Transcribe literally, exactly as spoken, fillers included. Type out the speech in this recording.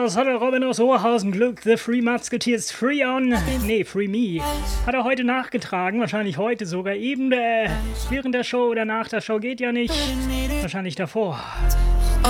das hat der Robin aus Oberhausen Glück. The Free Musketeers Free On. Nee, Free Me. Hat er heute nachgetragen. Wahrscheinlich heute sogar. Eben äh, während der Show oder nach der Show geht ja nicht. Wahrscheinlich davor.